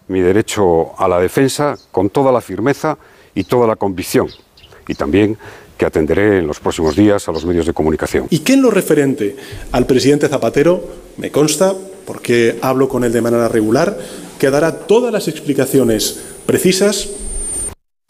mi derecho a la defensa con toda la firmeza y toda la convicción. Y también que atenderé en los próximos días a los medios de comunicación. ¿Y qué en lo referente al presidente Zapatero? Me consta, porque hablo con él de manera regular, que dará todas las explicaciones precisas